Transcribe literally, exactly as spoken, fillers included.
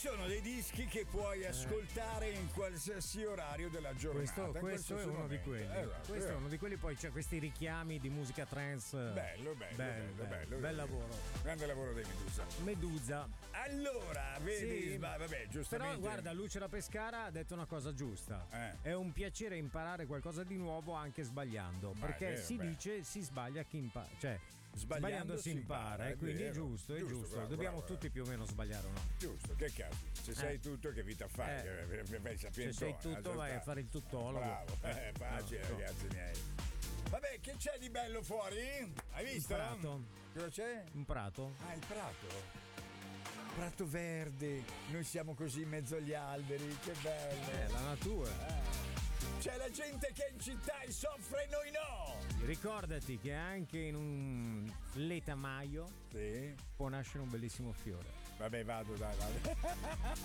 sono dei dischi che puoi ascoltare in qualsiasi orario della giornata. Questo, questo è uno momento. di quelli. Esatto, questo è uno di quelli, poi c'è questi richiami di musica trance. Bello, bello, bello, bello, bello, bello. Bel lavoro. Grande lavoro dei Medusa. Medusa. Allora, vedi, Sì. vabbè, giustamente. Però guarda, Lucera Pescara ha detto una cosa giusta. Eh. È un piacere imparare qualcosa di nuovo anche sbagliando. Ma perché è vero, si beh. dice si sbaglia chi impara. Cioè, Sbagliando sbagliando si si impara, impara, e è quindi è vero. giusto, è Giusto, giusto. bravo, Dobbiamo bravo, tutti più o meno sbagliare o no? Giusto, che cazzo? Se sei Eh. tutto, che vita fai? Eh. Che vai Se sapientone, sei tutto, vai a ascolta. fare il tuttologo. Bravo, eh, facile, No, no. ragazzi miei. Vabbè, che c'è di bello fuori? Hai visto? Un prato. Cosa c'è? Un prato? Ah, il prato. Prato verde. Noi siamo così in mezzo agli alberi, che bello. Eh, la natura. C'è la gente che è in città e soffre e noi no. Ricordati che anche in un letamaio Sì. può nascere un bellissimo fiore. Vabbè, vado, dai, vado.